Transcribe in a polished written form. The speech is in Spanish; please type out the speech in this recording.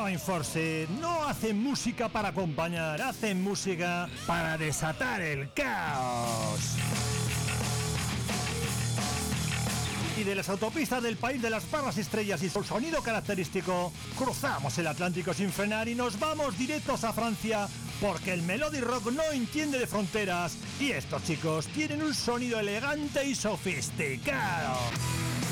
Join Force no hacen música para acompañar, hacen música para desatar el caos. Y de las autopistas del país de las barras estrellas y su sonido característico, cruzamos el Atlántico sin frenar y nos vamos directos a Francia, porque el melody rock no entiende de fronteras y estos chicos tienen un sonido elegante y sofisticado.